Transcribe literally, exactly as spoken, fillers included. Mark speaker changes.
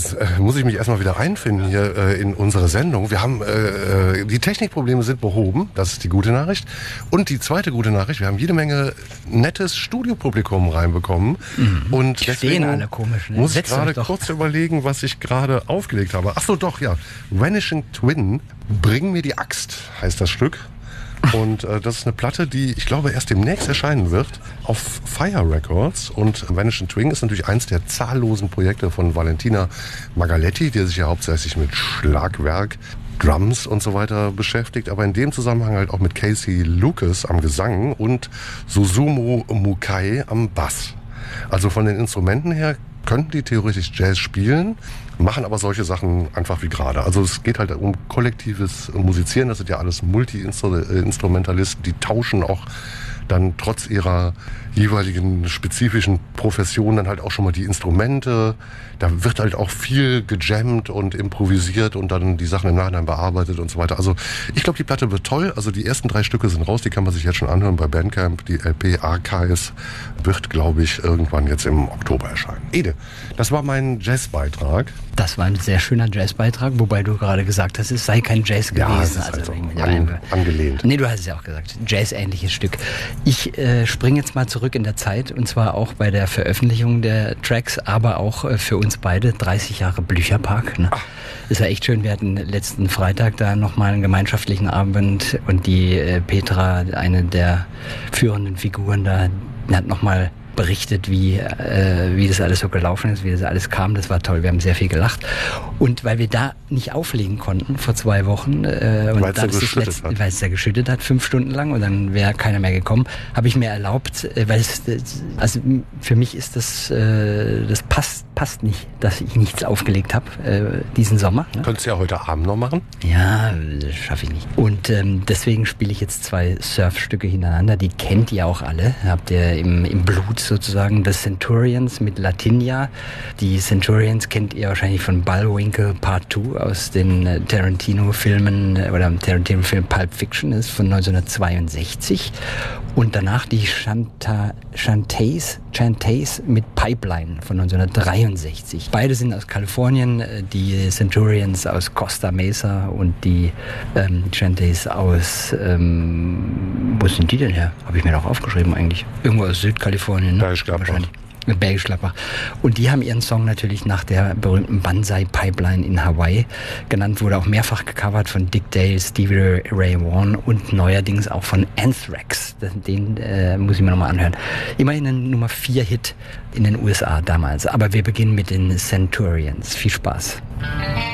Speaker 1: jetzt äh, muss ich mich erstmal wieder einfinden hier äh, in unsere Sendung. Wir haben, äh, die Technikprobleme sind behoben, das ist die gute Nachricht. Und die zweite gute Nachricht, wir haben jede Menge nettes Studiopublikum reinbekommen.
Speaker 2: Mhm.
Speaker 1: Und
Speaker 2: die
Speaker 1: deswegen
Speaker 2: stehen alle komisch. Ne?
Speaker 1: muss ich gerade kurz überlegen, was ich gerade aufgelegt habe. Ach so, doch, ja. Vanishing Twin, Bring mir die Axt, heißt das Stück. Und äh, das ist eine Platte, die, ich glaube, erst demnächst erscheinen wird auf Fire Records. Und Vanishing Twin ist natürlich eins der zahllosen Projekte von Valentina Magaletti, die sich ja hauptsächlich mit Schlagwerk, Drums und so weiter beschäftigt, aber in dem Zusammenhang halt auch mit Casey Lucas am Gesang und Susumu Mukai am Bass. Also von den Instrumenten her könnten die theoretisch Jazz spielen, machen aber solche Sachen einfach wie gerade. Also es geht halt um kollektives Musizieren, das sind ja alles Multi-Instrumentalisten, die tauschen auch dann trotz ihrer jeweiligen spezifischen Profession dann halt auch schon mal die Instrumente. Da wird halt auch viel gejammt und improvisiert und dann die Sachen im Nachhinein bearbeitet und so weiter. Also ich glaube, die Platte wird toll. Also die ersten drei Stücke sind raus, die kann man sich jetzt schon anhören bei Bandcamp. Die L P Archives wird, glaube ich, irgendwann jetzt im Oktober erscheinen. Ede, das war mein Jazzbeitrag.
Speaker 2: Das war ein sehr schöner Jazzbeitrag, wobei du gerade gesagt hast, es sei kein Jazz gewesen.
Speaker 1: Ja, es ist
Speaker 2: also
Speaker 1: also an, angelehnt.
Speaker 2: Nee, du hast es ja auch gesagt, Jazz-ähnliches Stück. Ich äh, springe jetzt mal zurück in der Zeit und zwar auch bei der Veröffentlichung der Tracks, aber auch äh, für uns beide dreißig Jahre Blücherpark. Ne? Ist ja echt schön, wir hatten letzten Freitag da nochmal einen gemeinschaftlichen Abend und die äh, Petra, eine der führenden Figuren da, hat nochmal berichtet, wie, äh, wie das alles so gelaufen ist, wie das alles kam. Das war toll. Wir haben sehr viel gelacht. Und weil wir da nicht auflegen konnten vor zwei Wochen, äh, und
Speaker 1: weil es da geschüttet
Speaker 2: letzte,
Speaker 1: hat.
Speaker 2: Weil es da geschüttet hat, fünf Stunden lang, und dann wäre keiner mehr gekommen, habe ich mir erlaubt, äh, weil es, also für mich ist das, äh, das passt, passt nicht, dass ich nichts aufgelegt habe, äh, diesen Sommer. Ne?
Speaker 1: Könntest du ja heute Abend noch machen?
Speaker 2: Ja, das schaffe ich nicht. Und ähm, deswegen spiele ich jetzt zwei Surfstücke hintereinander. Die kennt ihr auch alle. Habt ihr im, im Blut sozusagen. The Centurions mit Latinia. Die Centurions kennt ihr wahrscheinlich von Bullwinkle Part zwei aus den äh, Tarantino-Filmen äh, oder dem Tarantino-Film Pulp Fiction, ist von neunzehnhundertzweiundsechzig. Und danach die Chanta, Chantays, Chantays mit Pipeline von neunzehnhundertdreiundsechzig. Beide sind aus Kalifornien, die Centurions aus Costa Mesa und die ähm, Chantays aus, ähm, wo sind die denn her? Habe ich mir doch aufgeschrieben eigentlich. Irgendwo aus Südkalifornien. Ne?
Speaker 1: Bergisch Gladbach.
Speaker 2: Bergisch Gladbach. Und die haben ihren Song natürlich nach der berühmten Banzai Pipeline in Hawaii genannt, wurde auch mehrfach gecovert von Dick Dale, Stevie Ray Vaughan und neuerdings auch von Anthrax. Den äh, muss ich mir nochmal anhören. Immerhin ein Nummer vier Hit in den U S A damals. Aber wir beginnen mit den Centurions. Viel Spaß.